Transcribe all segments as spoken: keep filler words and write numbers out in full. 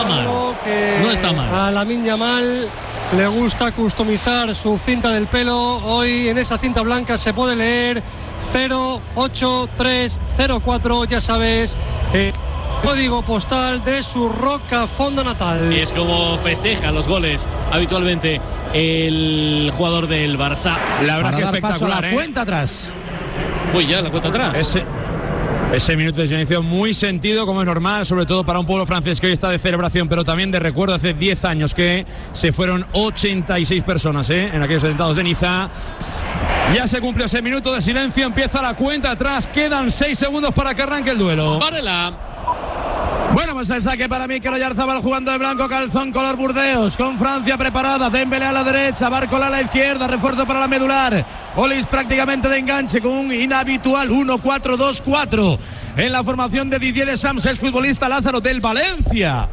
mal. No está mal. A Lamine Yamal le gusta customizar su cinta del pelo. Hoy en esa cinta blanca se puede leer cero ocho tres cero cuatro, ya sabes, eh, código postal de su Rocafonda natal. Y es como festeja los goles habitualmente el jugador del Barça. La verdad Para que espectacular, la ¿eh? cuenta atrás. Uy, ya la cuenta atrás. Ese, ese minuto de silencio muy sentido, como es normal, sobre todo para un pueblo francés que hoy está de celebración, pero también de recuerdo. Hace diez años que se fueron ochenta y seis personas, ¿eh? En aquellos atentados de Niza. Ya se cumple ese minuto de silencio, empieza la cuenta atrás, quedan seis segundos para que arranque el duelo. Varela. Bueno, pues el saque para Mikel Oyarzabal jugando de blanco, calzón color Burdeos, con Francia preparada, Dembélé a la derecha, Barcola a la izquierda, refuerzo para la medular, Olis prácticamente de enganche con un inhabitual uno cuatro dos cuatro en la formación de Didier Deschamps, el futbolista Lázaro del Valencia.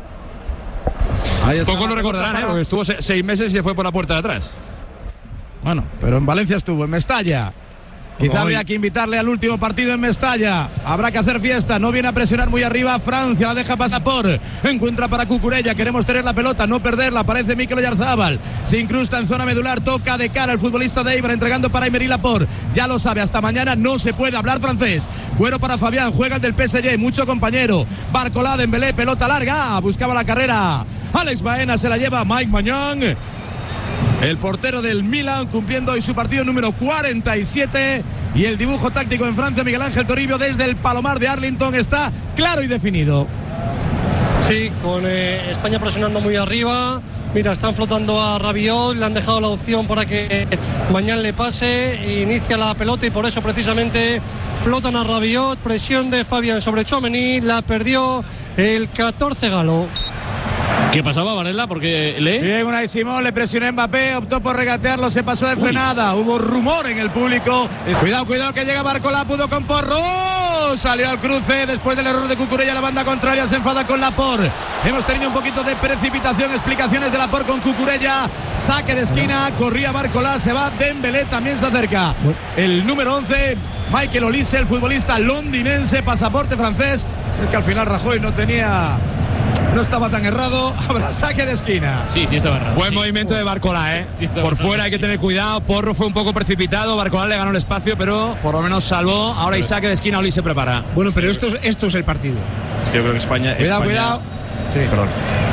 Poco lo recordarán, ¿eh? Porque estuvo se, seis meses y se fue por la puerta de atrás. Bueno, pero en Valencia estuvo, en Mestalla. Quizá habría que invitarle al último partido en Mestalla. Habrá que hacer fiesta. No viene a presionar muy arriba Francia. La deja pasar por. Encuentra para Cucurella. Queremos tener la pelota, no perderla. Aparece Mikel Oyarzabal. Se incrusta en zona medular. Toca de cara el futbolista de Eibar. Entregando para Emery Laporte. Ya lo sabe. Hasta mañana no se puede hablar francés. Cuero para Fabián. Juega el del P S G. Mucho compañero. Barcola, Dembélé. Pelota larga. Buscaba la carrera. Alex Baena se la lleva Mike Maignan. El portero del Milan cumpliendo hoy su partido número cuarenta y siete, y el dibujo táctico en Francia, Miguel Ángel Toribio, desde el Palomar de Arlington, está claro y definido. Sí, con eh, España presionando muy arriba. Mira, están flotando a Rabiot, le han dejado la opción para que mañana le pase, inicia la pelota y por eso precisamente flotan a Rabiot. Presión de Fabián sobre Tchouaméni, la perdió el catorce galo. ¿Qué pasaba, Varela? Porque lee. Bien, Unai Simón, le presionó a Mbappé, optó por regatearlo, se pasó de frenada. Uy. Hubo rumor en el público. Eh, cuidado, cuidado que llega Barcola, pudo con Porro. Salió al cruce después del error de Cucurella. La banda contraria se enfada con Laporte. Hemos tenido un poquito de precipitación. Explicaciones de Laporte con Cucurella. Saque de esquina, corría Barcola, se va Dembélé, también se acerca. El número once, Michael Olise, el futbolista londinense, pasaporte francés. Es que al final Rajoy no tenía... No estaba tan errado. Habrá saque de esquina. Sí, sí estaba errado. Buen sí. movimiento de Barcola, ¿eh? Sí, por fuera hay que tener cuidado. Porro fue un poco precipitado. Barcola le ganó el espacio, pero por lo menos salvó. Ahora hay saque de esquina. Oli se prepara. Bueno, pero esto, esto es el partido. Es que yo creo que España. Cuidado, España... cuidado. Sí, perdón.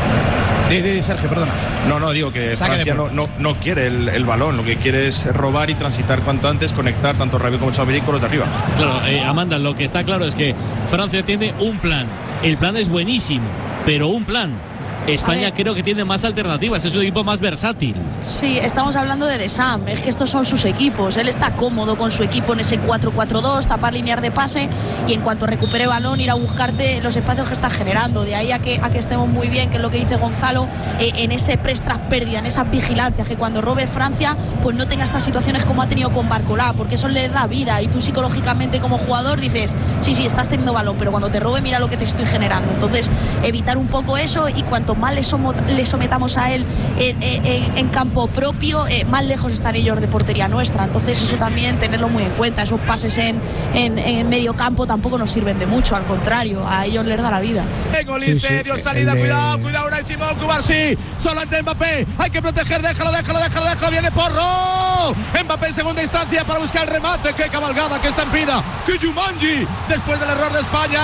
Di, di, Sergio, perdona. No, no, digo que Francia no, no, no quiere el, el balón. Lo que quiere es robar y transitar cuanto antes, conectar tanto Rabiot como Tchouaméni con los de arriba. Claro, eh, Amanda, lo que está claro es que Francia tiene un plan. El plan es buenísimo, pero un plan. España creo que tiene más alternativas, es un equipo más versátil. Sí, estamos hablando de Deschamps, es que estos son sus equipos. Él está cómodo con su equipo en ese cuatro cuatro dos, tapar líneas de pase y en cuanto recupere balón ir a buscarte los espacios que está generando. De ahí a que, a que estemos muy bien, que es lo que dice Gonzalo, eh, en ese press tras pérdida, en esas vigilancias, que cuando robe Francia pues no tenga estas situaciones como ha tenido con Barcola, porque eso le da vida y tú psicológicamente como jugador dices, sí, sí, estás teniendo balón, pero cuando te robe mira lo que te estoy generando. Entonces evitar un poco eso, y cuanto más le, somo, le sometamos a él en, en, en campo propio, eh, más lejos están ellos de portería nuestra. Entonces eso también tenerlo muy en cuenta. Esos pases en, en, en medio campo tampoco nos sirven de mucho, al contrario, a ellos les da la vida. Olise, sí, sí. dio salida, el, cuidado, el... cuidado, Unai Simón, Cubarsí, solo ante Mbappé, hay que proteger, déjalo, déjalo, déjalo, déjalo, viene Porro, Mbappé en segunda instancia para buscar el remate, qué cabalgada, qué estampida, qué Jumanji, después del error de España.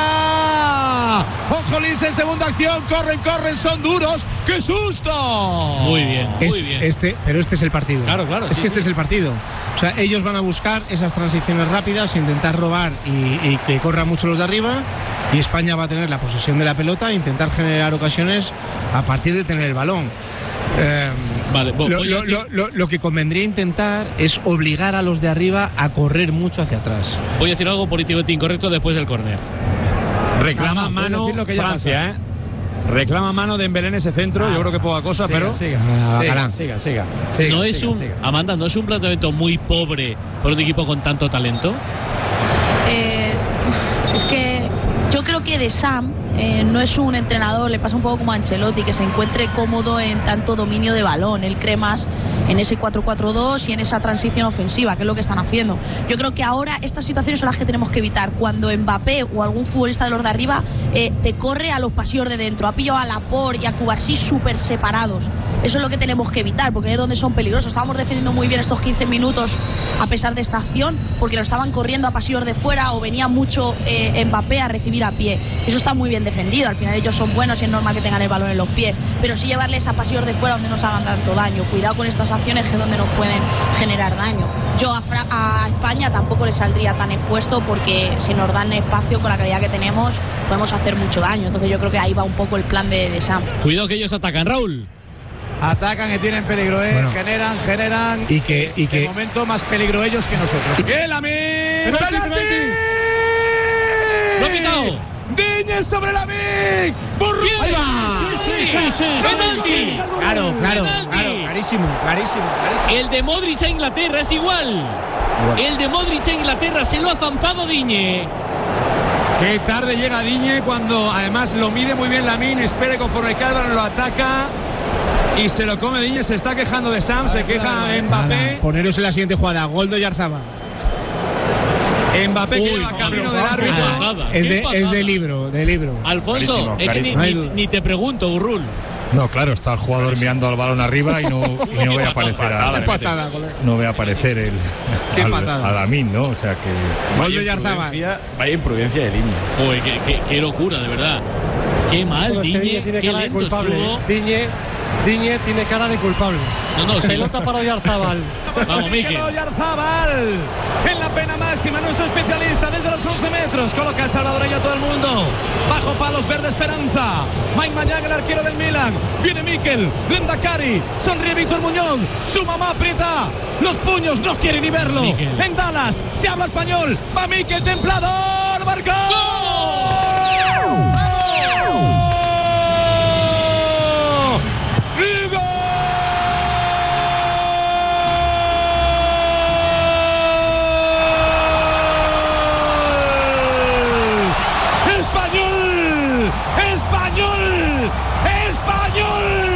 Ojo, Olise en segunda acción, corren, corren, son duros, qué susto. Muy bien, muy este, bien. Este, pero este es el partido. Claro, claro. Es sí, que este sí. es el partido. O sea, ellos van a buscar esas transiciones rápidas, intentar robar y, y que corran mucho los de arriba, y España va a tener la posesión de la pelota e intentar generar ocasiones a partir de tener el balón. Eh, vale, lo, lo, lo, lo, lo que convendría intentar es obligar a los de arriba a correr mucho hacia atrás. Voy a decir algo políticamente incorrecto después del córner. Reclama ah, mano Francia, ¿eh? Reclama mano de Dembélé en ese centro. Ah, yo creo que poca cosa, siga, pero siga, ah, siga, siga, siga, siga, no es siga, un siga. Amanda, no es un planteamiento muy pobre por un equipo con tanto talento. Eh, uf, es que yo creo que Deschamps eh, no es un entrenador, le pasa un poco como a Ancelotti, que se encuentre cómodo en tanto dominio de balón. Él cree más en ese cuatro cuatro dos y en esa transición ofensiva, que es lo que están haciendo. Yo creo que ahora estas situaciones son las que tenemos que evitar. Cuando Mbappé o algún futbolista de los de arriba eh, te corre a los pasillos de dentro, ha pillado a Laporte y a Cubarsí súper separados. Eso es lo que tenemos que evitar, porque es donde son peligrosos. Estábamos defendiendo muy bien estos quince minutos a pesar de esta acción, porque lo estaban corriendo a pasillos de fuera o venía mucho eh, Mbappé a recibir a pie. Eso está muy bien defendido. Al final ellos son buenos y es normal que tengan el balón en los pies, pero sí llevarles a pasillos de fuera donde nos hagan tanto daño. Cuidado con estas acciones, que es donde nos pueden generar daño. Yo a, Fra- a España tampoco le saldría tan expuesto, porque si nos dan espacio con la calidad que tenemos podemos hacer mucho daño. Entonces yo creo que ahí va un poco el plan de, de Sam. Cuidado que ellos atacan, Raúl. Atacan y tienen peligro, ¿eh? Bueno. Generan, generan. Y que, y que... De momento más peligro ellos que nosotros. ¡El Lamin! ¡Penalti! ¡Lo ha quitado! ¡Diñe sobre Lamin! ¡Burru! ¡Ahí va! Sí, sí, sí. ¡Penalti! Claro, claro, ¡Penalti! claro, clarísimo, clarísimo, clarísimo. El de Modric a Inglaterra es igual. El de Modric a Inglaterra se lo ha zampado Diñe. Qué tarde llega Diñe, cuando además lo mide muy bien Lamin, espere conforme Calvaro lo ataca y se lo come Diñe. Se está quejando de Sam, se queja Mbappé. Nada, poneros en la siguiente jugada, Goldo y Arzaba. Mbappé que Uy, va camino qué del árbitro. patada, Es qué de, patada. es de libro, de libro. Alfonso, Clarísimo, es que ni, clarísimo. ni- No hay duda. ni te pregunto, Burrul. No, claro, está el jugador mirando al balón arriba y no, y no ve aparecer patada, a, Qué patada, colega. no ve aparecer el Qué al, patada. a Lamin, ¿no? O sea que Goldo y Arzaba. imprudencia, vaya imprudencia de línea. Joder, qué, qué- qué locura, de verdad. Qué mal, Bueno, es que Diñe, Diñe tiene qué cara de lento culpable. estuvo. Diñe, Diñe tiene cara de culpable. No, no, se Pelota para Oyarzábal. Vamos, Mikel. Oyarzábal en la pena máxima, nuestro especialista desde los once metros. Coloca el salvadoreño a todo el mundo. Bajo palos, verde esperanza. Mike Mañán, el arquero del Milan. Viene Mikel, Lendakari. Sonríe Víctor Muñoz. Su mamá aprieta los puños, no quiere ni verlo. Mikel. En Dallas se habla español. Va Mikel, templador. ¡Marcó! ¡Español! ¡Español! ¡Español!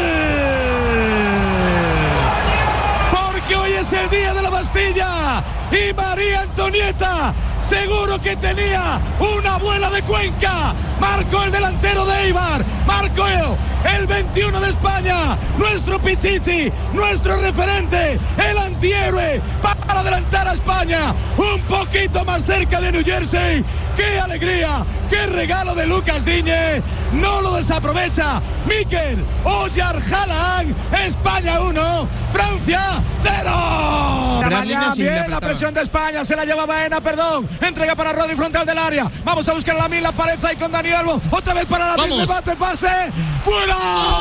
Porque hoy es el día de la Bastilla y María Antonieta seguro que tenía una abuela de Cuenca. Marcó el delantero de Eibar, marcó el veintiuno de España, nuestro Pichichi, nuestro referente, el antihéroe para adelantar a España un poquito más cerca de New Jersey. ¡Qué alegría! ¡Qué regalo de Lucas Diñe! No lo desaprovecha Mikel Oyarzabal. España uno, Francia cero. Brandina sin Bien, la apretaba. presión de España, se la lleva Baena, perdón. Entrega para Rodri frontal del área. Vamos a buscar a Lamin, la pared ahí con Dani Albo. Otra vez para Lamin, Vamos. debate, pase. ¡Fuera!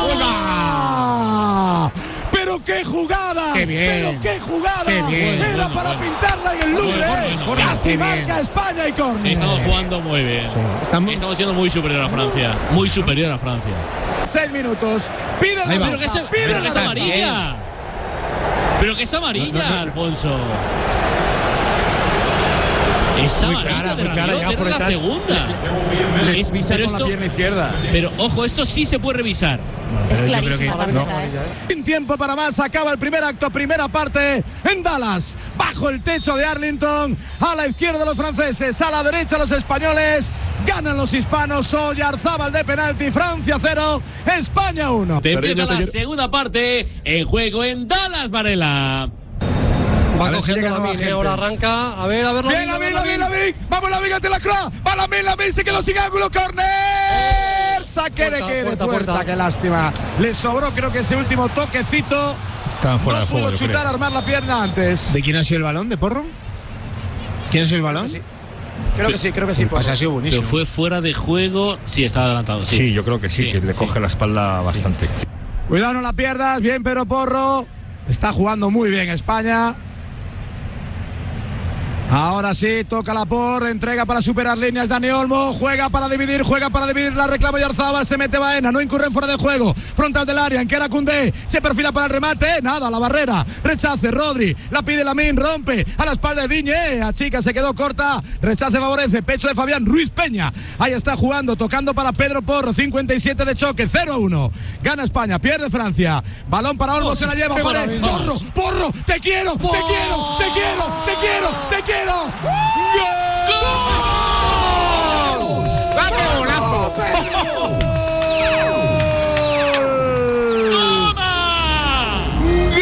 ¡Fuera! ¡Pero qué jugada! ¡Qué bien! ¡Pero qué jugada! ¡Qué bien! Era Bueno, para bueno. pintarla en el Bueno, Louvre. bueno, bueno. Casi Qué marca bien. España y córner. Estamos jugando muy bien. Estamos- Estamos siendo muy superior a Francia. Muy superior a Francia. Seis minutos. Pide la Ahí va. Pero que es, pide pero la que es baja. amarilla. Pero que es amarilla, Alfonso. Es Muy amarilla clara, de muy clara, Rabiot, llega es por la detrás. segunda. Le Es- pisa pero con la esto- pierna izquierda. Pero ojo, esto sí se puede revisar. Es clarísima la no. tarjeta, ¿eh? Sin tiempo para más, acaba el primer acto, primera parte en Dallas, bajo el techo de Arlington, a la izquierda los franceses, a la derecha los españoles, ganan los hispanos, Oyarzábal de penalti, Francia cero, España uno. Te empieza la segunda parte en juego en Dallas, Varela. Va A ver si cogiendo llega la nueva Lamin, gente. ahora arranca. A ver, a ver, Bien, Lamin, Lamin, Lamin, vamos Lamin, ante la croa, va Lamin, Lamin, se quedó sin ángulo, córner, saque de Puerta, qué, de puerta, puerta, puerta. qué lástima, le sobró creo que ese último toquecito, están fuera no de juego, pudo yo chutar, creo. armar la pierna antes. ¿De quién ha sido el balón? ¿De Porro? ¿Quién ha sido el balón? Sí. Creo que sí, creo que sí. Pues ha sido Pero buenísimo. fue fuera de juego. Sí, estaba adelantado. Sí, Sí, yo creo que sí, Sí, que le sí. coge la espalda bastante. Cuidado, no la pierdas. Bien, pero Porro. Está jugando muy bien España. Ahora sí, toca la por, entrega para superar líneas Dani Olmo, juega para dividir, juega para dividir, la reclama Yarzábal, se mete Baena, no incurre en fuera de juego, frontal del área, en que era Koundé, se perfila para el remate, nada, la barrera, rechace, Rodri, la pide Lamine, rompe, a la espalda de Digne, a chica, se quedó corta, rechace favorece, pecho de Fabián Ruiz Peña, ahí está jugando, tocando para Pedro Porro, cincuenta y siete de choque, cero a uno, gana España, pierde Francia, balón para Olmo, se la lleva, Pared, Porro, Porro, te quiero, te quiero, te quiero, te quiero, te quiero. ¡Gol! ¡Va, qué golazo! ¡Toma! ¡Gol!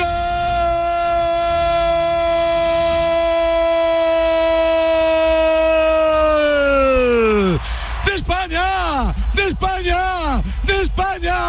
¡De España! ¡De España! ¡De España!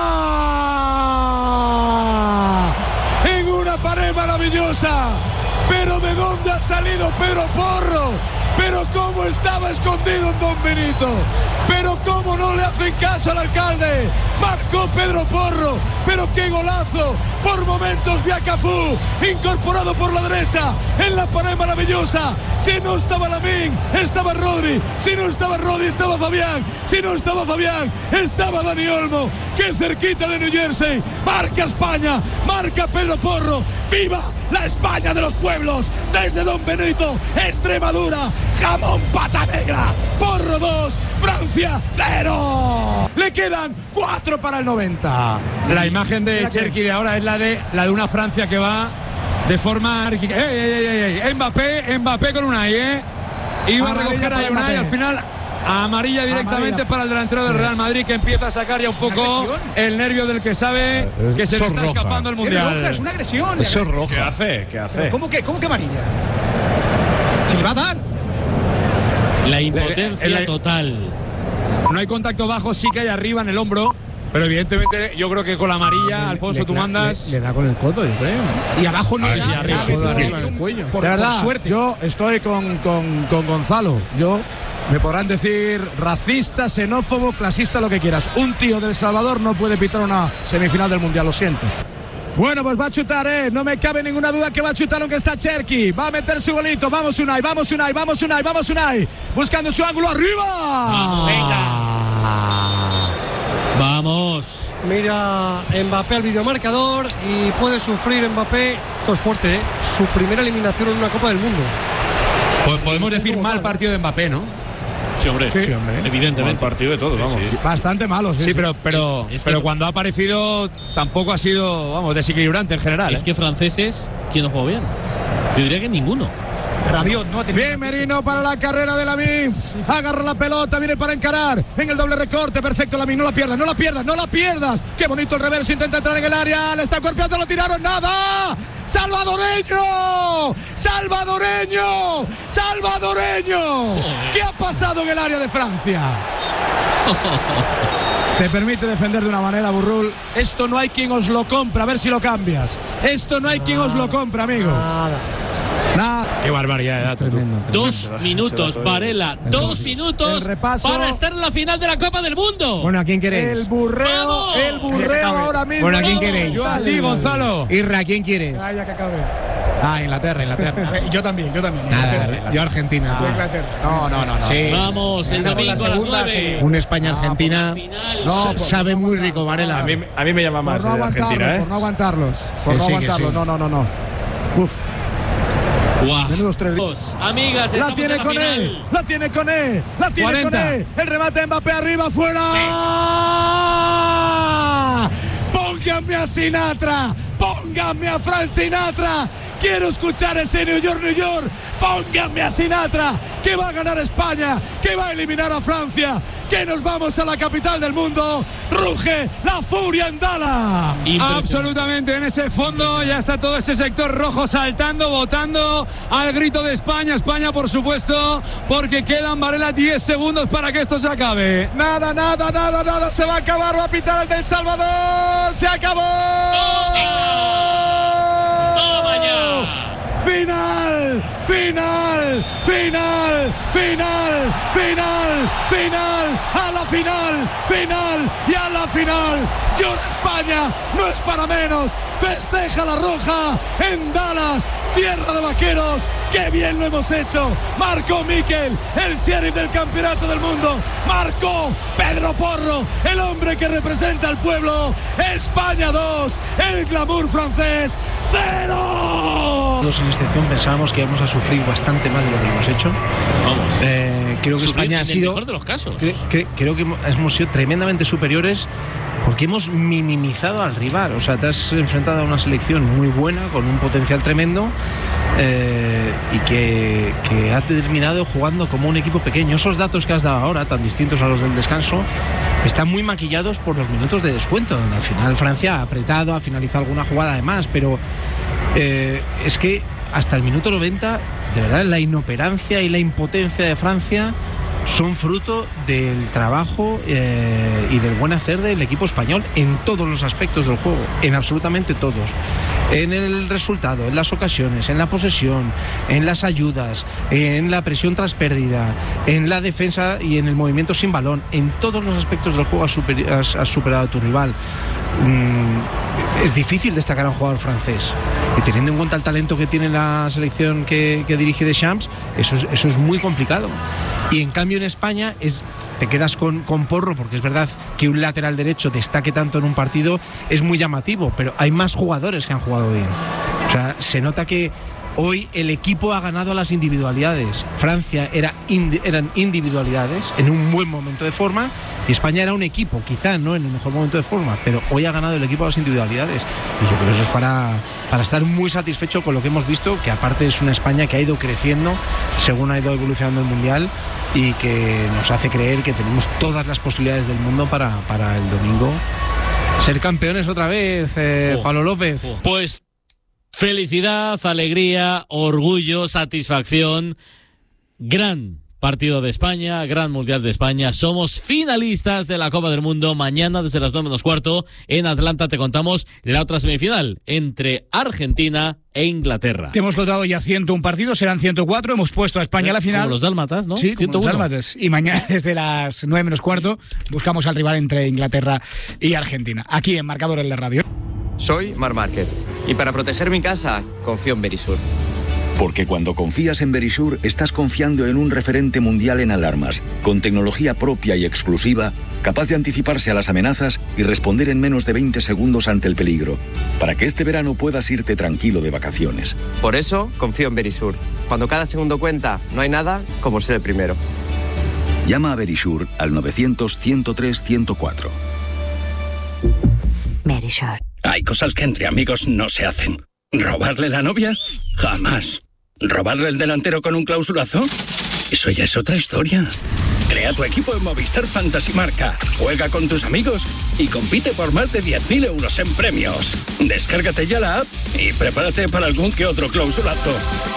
En una pared maravillosa. Pero ¿de dónde ha salido Pedro Porro? Pero cómo estaba escondido en Don Benito. Pero cómo no le hacen caso al alcalde. Marcó Pedro Porro. Pero qué golazo. Por momentos Biacafú, incorporado por la derecha en la pared maravillosa. Si no estaba Lamine, estaba Rodri. Si no estaba Rodri, estaba Fabián. Si no estaba Fabián, estaba Dani Olmo. Qué cerquita de New Jersey. Marca España, marca Pedro Porro. ¡Viva la España de los pueblos! Desde Don Benito, Extremadura, jamón pata negra. Porro dos, Francia cero. Le quedan cuatro para el noventa. La imagen de Cherki de ahora es la de la de una Francia que va de forma. ¡Ey, ey, ey, ey! Mbappé, Mbappé con Unai, ¿eh? Iba a recoger a Unai, al final amarilla directamente amarilla para el delantero del Real Madrid, que empieza a sacar ya un poco el nervio del que sabe que se le está roja. escapando el mundial. Es, roja, es una agresión. Eso es roja. ¿Qué hace? ¿Qué hace? ¿Cómo que, cómo que amarilla? ¿Se le va a dar? La impotencia la, la, total. No hay contacto bajo, sí que hay arriba en el hombro. Pero evidentemente yo creo que con la amarilla, le, Alfonso, le, tú mandas. Le, le da con el codo, yo creo. Y abajo no le da. Sí, arriba, sí, arriba, arriba, en el cuello. Por, de verdad, por suerte. Yo estoy con, con, con Gonzalo. Yo me podrán decir racista, xenófobo, clasista, lo que quieras. Un tío del Salvador no puede pitar una semifinal del Mundial, lo siento. Bueno, pues va a chutar, ¿eh? No me cabe ninguna duda que va a chutar aunque está Cherki. Va a meter su golito. Vamos Unai, vamos Unai, vamos Unai, vamos Unai. Buscando su ángulo arriba. Vamos, venga. Vamos. Mira Mbappé al videomarcador y puede sufrir Mbappé. Esto es fuerte, ¿eh? Su primera eliminación en una Copa del Mundo. Pues podemos decir mal partido de Mbappé, ¿no? Sí, hombre, sí, sí, hombre. Evidentemente. Mal partido de todos, vamos. Sí, sí. Bastante malo, sí. Sí, sí. pero, pero, es, es pero cuando ha aparecido tampoco ha sido, vamos, desequilibrante en general. Es ¿eh? que franceses, ¿quién no jugó bien? Yo diría que ninguno. Rabiot, no bien Merino para la carrera de Lamine. Agarra la pelota, viene para encarar en el doble recorte. Perfecto, Lamine, no la pierdas, no la pierdas, no la pierdas. Qué bonito el reverso, intenta entrar en el área. Le está golpeando, lo tiraron, nada. ¡Salvadoreño! ¡Salvadoreño! ¡Salvadoreño! ¿Qué ha pasado en el área de Francia? Se permite defender de una manera, Burrul. Esto no hay quien os lo compre, a ver si lo cambias. Esto no hay quien os lo compre, amigo. Nada. Nada. Qué barbaridad. Tremendo, tremendo. Dos minutos, Varela. Dos minutos para estar en la final de la Copa del Mundo. Bueno, ¿a quién queréis? El burreo, ¡vamos! El burreo ahora mismo. Bueno, ¿a quién queréis? Yo a ti, Gonzalo. Irra, ¿a quién quieres? Ah, ya que acabe. Ah, Inglaterra, Inglaterra. Yo también, yo también. Nada, Inglaterra. yo Argentina. Yo Inglaterra. No, no, no, no. Sí. Vamos, el domingo a las nueve. Un España-Argentina no, no, sabe muy rico, Varela. A mí, a mí me llama más por no de Argentina, ¿eh? Por no aguantarlos. Por que no sí, aguantarlos. sí. No, no, no, no. Uf. Wow. Menudos tres. Amigas, la tiene en la con final. él, la tiene con él, la tiene cuarenta. Con él. El remate de Mbappé arriba, fuera. Sí. Pónganme a Sinatra, pónganme a Frank Sinatra. Quiero escuchar ese New York, New York. Pónganme a Sinatra, que va a ganar España, que va a eliminar a Francia, que nos vamos a la capital del mundo. Ruge la furia en Dallas. Absolutamente, en ese fondo ya está todo ese sector rojo saltando, votando al grito de España. España, por supuesto, porque quedan, Varela, diez segundos para que esto se acabe. Nada, nada, nada, nada, se va a acabar, va a pitar el del Salvador. Se acabó. ¡Toma ya! Final, final, final, final, final, final, a la final, final y a la final. Llora España, no es para menos. Festeja la roja en Dallas, tierra de vaqueros, ¡Qué bien lo hemos hecho! Marcó Mikel, el sheriff del campeonato del mundo. Marcó Pedro Porro, el hombre que representa al pueblo. España dos, el glamour francés cero. Dos en excepción pensábamos que íbamos a sufrir bastante más de lo que hemos hecho. Vamos. Eh, creo que Sufrir España ha en sido. el mejor de los casos. Cre- cre- creo que hemos sido tremendamente superiores porque hemos minimizado al rival. O sea, te has enfrentado a una selección muy buena, con un potencial tremendo, eh, y que, que ha terminado jugando como un equipo pequeño. Esos datos que has dado ahora, tan distintos a los del descanso, están muy maquillados por los minutos de descuento, donde al final Francia ha apretado, ha finalizado alguna jugada además, pero eh, es que hasta el minuto noventa, de verdad, la inoperancia y la impotencia de Francia son fruto del trabajo eh, y del buen hacer del equipo español en todos los aspectos del juego, en absolutamente todos. En el resultado, en las ocasiones, en la posesión, en las ayudas, en la presión tras pérdida, en la defensa y en el movimiento sin balón. En todos los aspectos del juego has, super, has, has superado a tu rival. Mm, es difícil destacar a un jugador francés. Y teniendo en cuenta el talento que tiene la selección que, que dirige Deschamps, eso es, eso es muy complicado. Y en cambio en España es, te quedas con, con Porro, porque es verdad que un lateral derecho destaque tanto en un partido es muy llamativo, pero hay más jugadores que han jugado bien. O sea, se nota que hoy el equipo ha ganado a las individualidades. Francia era indi- eran individualidades en un buen momento de forma, y España era un equipo, quizá no en el mejor momento de forma, pero hoy ha ganado el equipo a las individualidades. Y yo creo que eso es para, para estar muy satisfecho con lo que hemos visto, que aparte es una España que ha ido creciendo según ha ido evolucionando el Mundial, y que nos hace creer que tenemos todas las posibilidades del mundo para, para el domingo ser campeones otra vez, eh, Oh. Pablo López. Oh. Pues felicidad, alegría, orgullo, satisfacción. Gran partido de España, gran Mundial de España. Somos finalistas de la Copa del Mundo. Mañana desde las nueve menos cuarto en Atlanta te contamos la otra semifinal entre Argentina e Inglaterra. Hemos contado ya ciento uno partidos, serán ciento cuatro. Hemos puesto a España a la final. Como los dálmatas, ¿no? Sí, como ciento uno. los dálmatas. Y mañana desde las nueve menos cuarto buscamos al rival entre Inglaterra y Argentina. Aquí en Marcador en la radio. Soy Mar Márquez y para proteger mi casa confío en Verisur. Porque cuando confías en Verisur, estás confiando en un referente mundial en alarmas, con tecnología propia y exclusiva, capaz de anticiparse a las amenazas y responder en menos de veinte segundos ante el peligro, para que este verano puedas irte tranquilo de vacaciones. Por eso confío en Verisur. Cuando cada segundo cuenta, no hay nada como ser el primero. Llama a Verisur al novecientos, ciento tres, ciento cuatro. Verisur. Hay cosas que entre amigos no se hacen. ¿Robarle la novia? Jamás. ¿Robarle el delantero con un clausulazo? Eso ya es otra historia. Crea tu equipo en Movistar Fantasy Marca. Juega con tus amigos y compite por más de diez mil euros en premios. Descárgate ya la app y prepárate para algún que otro clausulazo.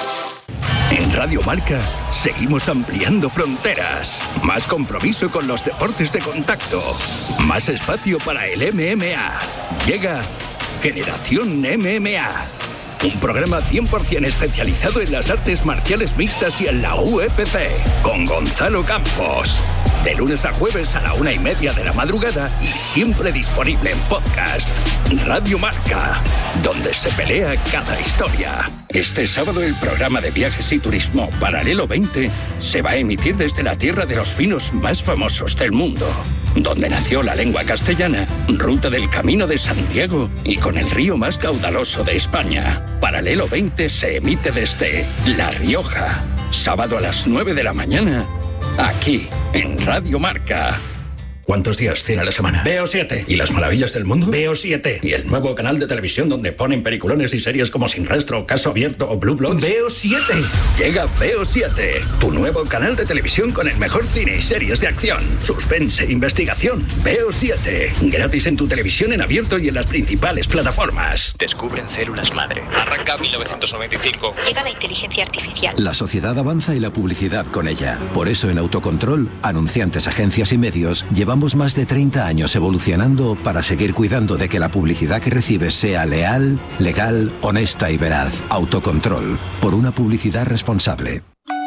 En Radio Marca seguimos ampliando fronteras. Más compromiso con los deportes de contacto. Más espacio para el M M A. Llega Generación M M A. Un programa cien por ciento especializado en las artes marciales mixtas y en la U F C. Con Gonzalo Campos. De lunes a jueves a la una y media de la madrugada y siempre disponible en podcast. Radio Marca, donde se pelea cada historia. Este sábado el programa de viajes y turismo Paralelo veinte se va a emitir desde la tierra de los vinos más famosos del mundo. Donde nació la lengua castellana, ruta del Camino de Santiago y con el río más caudaloso de España. Paralelo veinte se emite desde La Rioja, sábado a las nueve de la mañana, aquí en Radio Marca. ¿Cuántos días tiene la semana? Veo siete. ¿Y las maravillas del mundo? Veo siete. ¿Y el nuevo canal de televisión donde ponen peliculones y series como Sin Rastro, Caso Abierto o Blue Bloods? Veo siete. Llega Veo siete, tu nuevo canal de televisión con el mejor cine y series de acción, suspense e investigación. Veo siete. Gratis en tu televisión en abierto y en las principales plataformas. Descubren células madre. Arranca mil novecientos noventa y cinco. Llega la inteligencia artificial. La sociedad avanza y la publicidad con ella. Por eso en Autocontrol, anunciantes, agencias y medios, llevamos más de treinta años evolucionando para seguir cuidando de que la publicidad que recibes sea leal, legal, honesta y veraz. Autocontrol, por una publicidad responsable.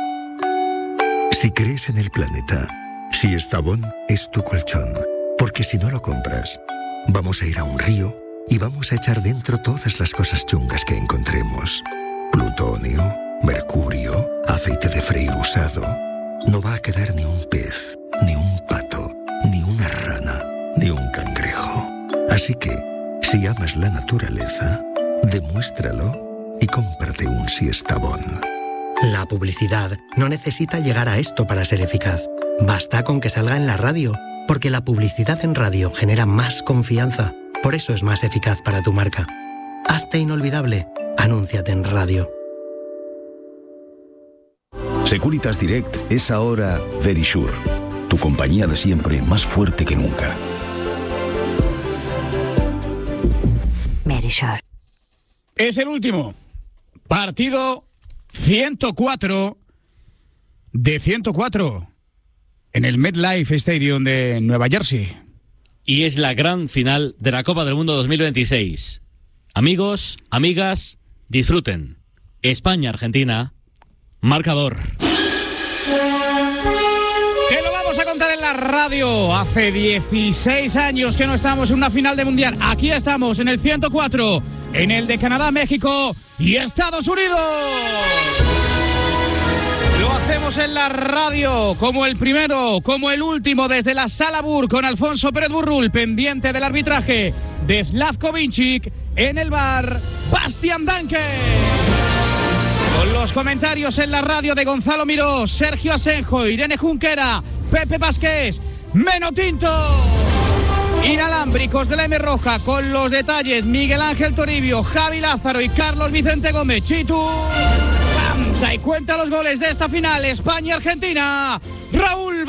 Si crees en el planeta, si Estavón es tu colchón, porque si no lo compras, vamos a ir a un río y vamos a echar dentro todas las cosas chungas que encontremos. Plutonio, mercurio, aceite de freír usado, no va a quedar ni un pez, ni un pato, ni una rana, ni un cangrejo. Así que, si amas la naturaleza, demuéstralo y cómprate un Siestabón. La publicidad no necesita llegar a esto para ser eficaz. Basta con que salga en la radio, porque la publicidad en radio genera más confianza. Por eso es más eficaz para tu marca. Hazte inolvidable. Anúnciate en radio. Securitas Direct es ahora Verisure, tu compañía de siempre más fuerte que nunca. Verisure. Es el último partido ciento cuatro de ciento cuatro en el MetLife Stadium de Nueva Jersey. Y es la gran final de la Copa del Mundo dos mil veintiséis. Amigos, amigas, disfruten. España-Argentina, marcador. Que lo vamos a contar en la radio. Hace dieciséis años que no estamos en una final de Mundial. Aquí estamos en el ciento cuatro, en el de Canadá, México y Estados Unidos. Lo hacemos en la radio, como el primero, como el último, desde la Sala Bur, con Alfonso Pérez Burrul, pendiente del arbitraje de Slavko Vinčić, en el bar Bastian Danke. Con los comentarios en la radio de Gonzalo Miró, Sergio Asenjo, Irene Junquera, Pepe Vázquez, Meno Tinto. Inalámbricos de la M Roja, con los detalles Miguel Ángel Toribio, Javi Lázaro y Carlos Vicente Gómez. Chitu canta y cuenta los goles de esta final, España-Argentina, Raúl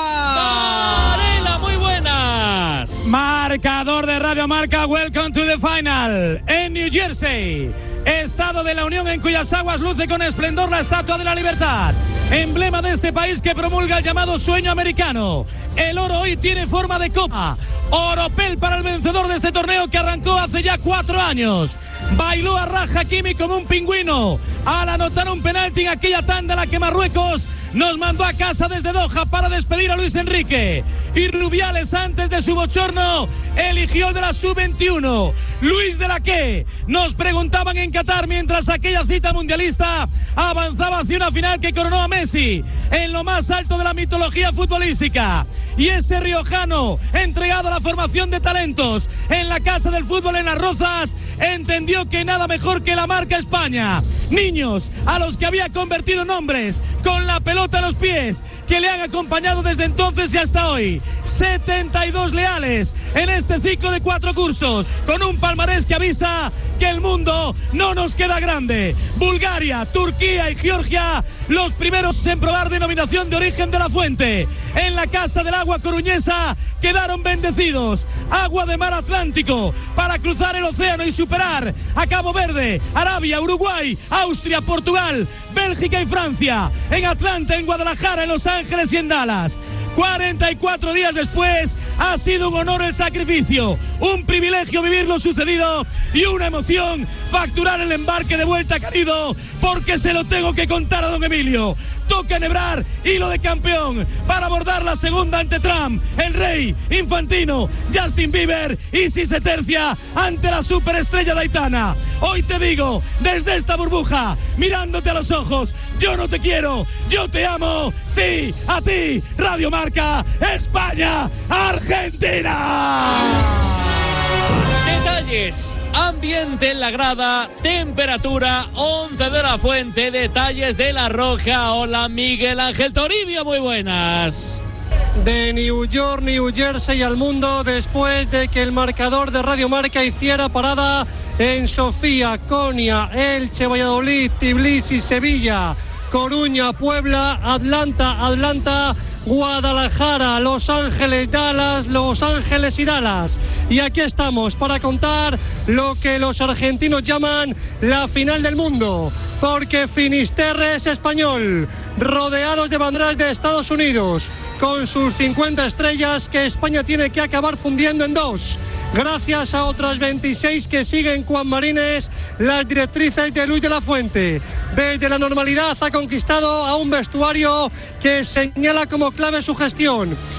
Varela. Varela, muy buenas. Marcador de Radio Marca, welcome to the final. En New Jersey, Estado de la Unión, en cuyas aguas luce con esplendor la Estatua de la Libertad, emblema de este país que promulga el llamado sueño americano. El oro hoy tiene forma de copa. Oropel para el vencedor de este torneo, que arrancó hace ya cuatro años. Bailó a Raja Kimi como un pingüino al anotar un penalti en aquella tanda en la que Marruecos nos mandó a casa desde Doha para despedir a Luis Enrique. Y Rubiales, antes de su bochorno, eligió el de la sub veintiuno. Luis de la que nos preguntaban en Qatar, mientras aquella cita mundialista avanzaba hacia una final que coronó a Messi en lo más alto de la mitología futbolística. Y ese riojano, entregado a la formación de talentos en la Casa del Fútbol en Las Rozas, entendió que nada mejor que la marca España. Niños a los que había convertido en hombres, con la pelota en los pies, que le han acompañado desde entonces y hasta hoy. setenta y dos leales en este ciclo de cuatro cursos, con un palmarés que avisa que el mundo no nos queda grande. Bulgaria, Turquía y Georgia, los primeros en probar denominación de origen de la fuente. En la Casa del Agua coruñesa quedaron bendecidos. Agua de mar Atlántico para cruzar el océano y superar a Cabo Verde, Arabia, Uruguay, Austria, Portugal, Bélgica y Francia. En Atlanta, en Guadalajara, en Los Ángeles y en Dallas. cuarenta y cuatro días después, ha sido un honor el sacrificio, un privilegio vivir lo sucedido y una emoción facturar el embarque de vuelta a Carido, porque se lo tengo que contar a don Emilio. Toca enhebrar hilo de campeón para abordar la segunda ante Trump, el rey, Infantino, Justin Bieber y si se tercia ante la superestrella de Aitana. Hoy te digo, desde esta burbuja, mirándote a los ojos, yo no te quiero, yo te amo, sí, a ti, Radio Marca, España, Argentina. Detalles, ambiente en la grada, temperatura, once de la fuente, detalles de La Roja. Hola, Miguel Ángel Toribio, muy buenas. De New York, New Jersey al mundo, después de que el marcador de Radio Marca hiciera parada en Sofía, Konya, Elche, Valladolid, Tbilisi, Sevilla, Coruña, Puebla, Atlanta, Atlanta, Guadalajara, Los Ángeles, Dallas, Los Ángeles y Dallas. Y aquí estamos para contar lo que los argentinos llaman la final del mundo, porque Finisterre es español, rodeados de banderas de Estados Unidos, con sus cincuenta estrellas que España tiene que acabar fundiendo en dos, gracias a otras veintiséis que siguen Juan Marines las directrices de Luis de la Fuente. Desde la normalidad ha conquistado a un vestuario que señala como clave su gestión.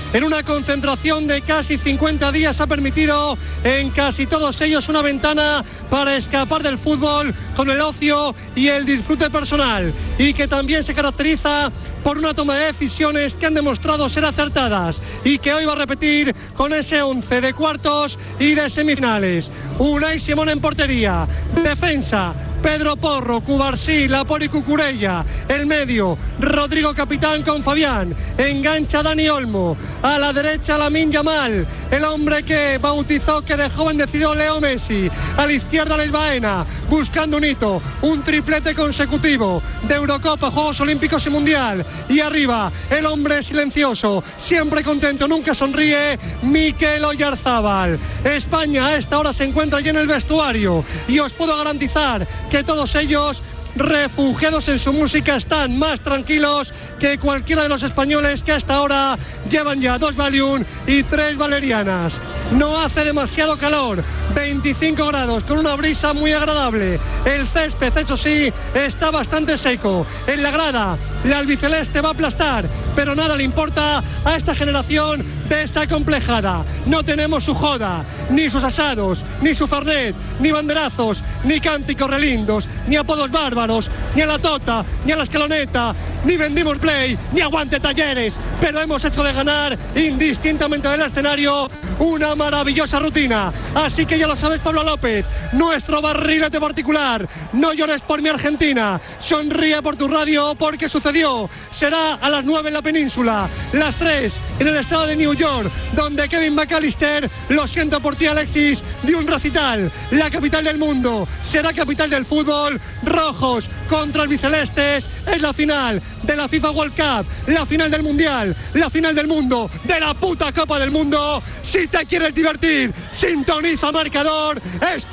en una concentración de casi cincuenta días ha permitido en casi todos ellos una ventana para escapar del fútbol con el ocio y el disfrute personal, y que también se caracteriza por una toma de decisiones que han demostrado ser acertadas y que hoy va a repetir con ese once de cuartos y de semifinales. Unai Simón en portería, defensa Pedro Porro, Cubarsí, Lapori, Cucurella, el medio Rodrigo Capitán con Fabián, engancha Dani Olmo, a la derecha Lamine Yamal, el hombre que bautizó, que de joven decidió Leo Messi, a la izquierda Les Baena, buscando un hito, un triplete consecutivo de Eurocopa, Juegos Olímpicos y Mundial. Y arriba, el hombre silencioso, siempre contento, nunca sonríe, Mikel Oyarzábal. España a esta hora se encuentra allí en el vestuario y os puedo garantizar que todos ellos, refugiados en su música, están más tranquilos que cualquiera de los españoles que hasta ahora llevan ya dos Valium y tres valerianas. No hace demasiado calor, veinticinco grados con una brisa muy agradable. El césped, eso sí, está bastante seco. En la grada, la albiceleste va a aplastar, pero nada le importa a esta generación desacomplejada. No tenemos su joda, ni sus asados, ni su farnet, ni banderazos, ni cánticos relindos, ni apodos bárbaros, ni a la tota, ni a la escaloneta, ni vendimos play, ni aguante talleres, pero hemos hecho de ganar indistintamente del escenario una maravillosa rutina. Así que ya lo sabes, Pablo López, nuestro barrilete particular. No llores por mi Argentina, sonríe por tu radio, porque sucedió. Será a las nueve en la península, las tres en el estado de New York, donde Kevin McAllister, lo siento por ti Alexis, dio un recital. La capital del mundo será capital del fútbol. Rojos contra albicelestes, es la final de la FIFA World Cup, la final del Mundial, la final del mundo, de la puta Copa del Mundo. Si te quieres divertir, sintoniza marcador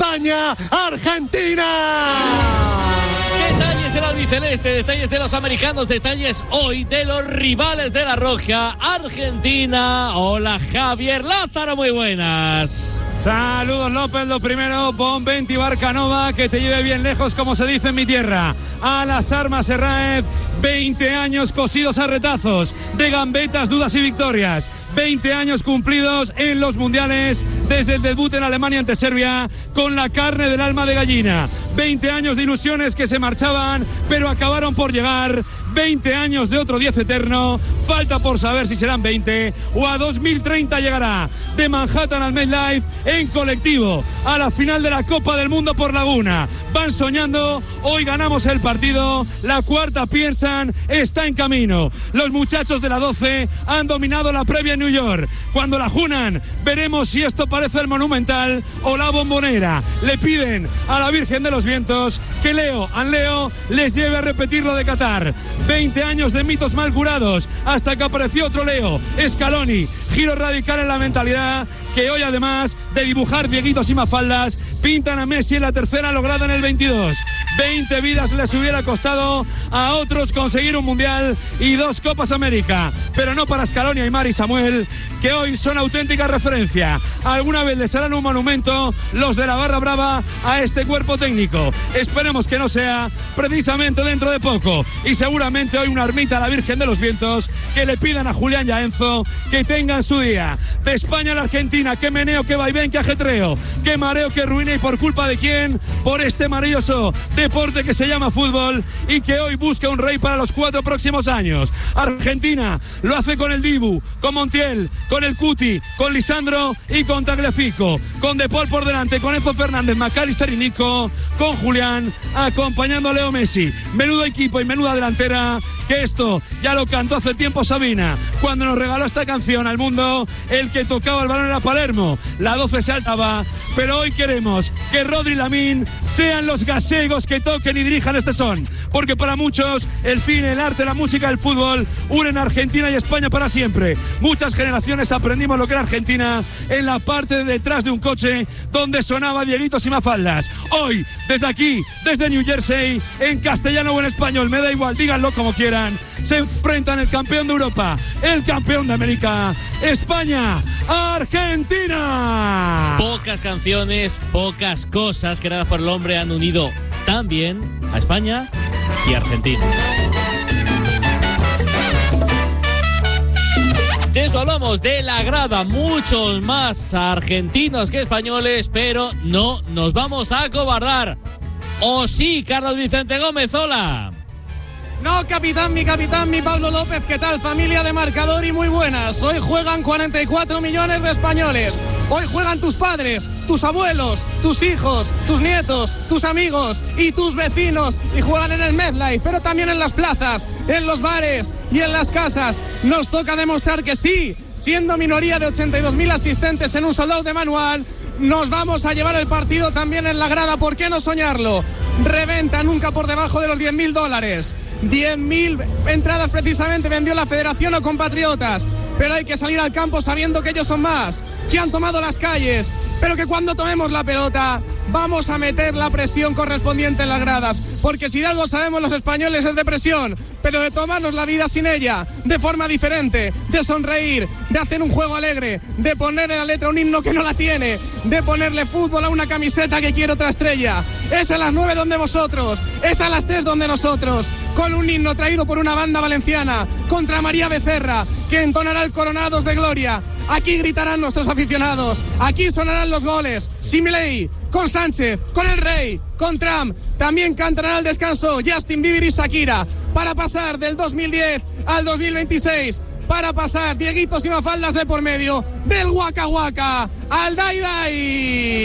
España-Argentina. Detalles del albiceleste, detalles de los americanos, detalles hoy de los rivales de la Roja, Argentina. Hola Javier Lázaro, muy buenas. Saludos López, lo primero, Bon Venti Barcanova, que te lleve bien lejos, como se dice en mi tierra. A las armas Serraez, veinte años cosidos a retazos, de gambetas, dudas y victorias. veinte años cumplidos en los mundiales, desde el debut en Alemania ante Serbia, con la carne del alma de gallina. veinte años de ilusiones que se marchaban, pero acabaron por llegar. veinte años de otro diez eterno. Falta por saber si serán veinte o a dos mil treinta llegará. De Manhattan al MetLife en colectivo a la final de la Copa del Mundo por Laguna. Van soñando, hoy ganamos el partido. La cuarta piensan, está en camino. Los muchachos de la doce han dominado la previa en New York. Cuando la junan, veremos si esto parece el Monumental o la Bombonera. Le piden a la Virgen de los Vientos que Leo, an Leo, les lleve a repetir lo de Qatar. veinte años de mitos mal curados, hasta que apareció otro Leo, Scaloni. Giro radical en la mentalidad, que hoy además de dibujar dieguitos y mafaldas, pintan a Messi en la tercera lograda en el veintidós. veinte vidas les hubiera costado a otros conseguir un Mundial y dos Copas América, pero no para Scaloni, Aimar y Samuel, que hoy son auténtica referencia. Alguna vez les harán un monumento los de la barra brava a este cuerpo técnico. Esperemos que no sea precisamente dentro de poco, y seguramente hoy una ermita a la Virgen de los Vientos, que le pidan a Julián y a Enzo que tengan su día. De España a la Argentina, qué meneo, qué vaivén, qué ajetreo, qué mareo, qué ruina, y por culpa de quién, por este maravilloso deporte que se llama fútbol y que hoy busca un rey para los cuatro próximos años. Argentina lo hace con el Dibu, con Montiel, con el Cuti, con Lisandro y con Tagliafico, con De Paul por delante, con Enzo Fernández, McAllister y Nico, con Julián acompañando a Leo Messi. Menudo equipo y menuda delantera, que esto ya lo cantó hace tiempo Sabina cuando nos regaló esta canción al mundo. El que tocaba el balón era Palermo, la doce se altaba, pero hoy queremos que Rodri y Lamine sean los gallegos que toquen y dirijan este son, porque para muchos el cine, el arte, la música, el fútbol unen a Argentina y España para siempre. Muchas generaciones aprendimos lo que era Argentina en la parte de detrás de un coche donde sonaba Dieguitos y Mafaldas. Hoy, desde aquí, desde New Jersey, en castellano o en español, me da igual, díganlo como quieran, se enfrentan el campeón de Europa, el campeón de América, España, Argentina. Pocas canciones, pocas cosas creadas por el hombre han unido tan bien a España y Argentina. De eso hablamos, de la grada. Muchos más argentinos que españoles, pero no nos vamos a acobardar. ¿O sí, Carlos Vicente Gómez? Hola. No, capitán, mi capitán, mi Pablo López, ¿qué tal? Familia de Marcador y muy buenas. Hoy juegan cuarenta y cuatro millones de españoles. Hoy juegan tus padres, tus abuelos, tus hijos, tus nietos, tus amigos y tus vecinos. Y juegan en el MetLife, pero también en las plazas, en los bares y en las casas. Nos toca demostrar que sí, siendo minoría de ochenta y dos mil asistentes en un sold out de manual, nos vamos a llevar el partido también en la grada. ¿Por qué no soñarlo? Reventa nunca por debajo de los diez mil dólares. diez mil entradas precisamente vendió la Federación o Compatriotas, pero hay que salir al campo sabiendo que ellos son más, que han tomado las calles, pero que cuando tomemos la pelota vamos a meter la presión correspondiente en las gradas, porque si de algo sabemos los españoles es de presión, pero de tomarnos la vida sin ella, de forma diferente, de sonreír, de hacer un juego alegre, de poner en la letra un himno que no la tiene, de ponerle fútbol a una camiseta que quiere otra estrella. Es a las nueve donde vosotros, es a las tres donde nosotros, con un himno traído por una banda valenciana contra María Becerra, que entonará el Coronados de Gloria. Aquí gritarán nuestros aficionados, aquí sonarán los goles. Similei, con Sánchez, con el Rey, con Trump. También cantarán al descanso Justin Bieber y Shakira, para pasar del dos mil diez al dos mil veintiséis, para pasar Dieguitos y Mafaldas de por medio, del Waka Waka al Dai Dai.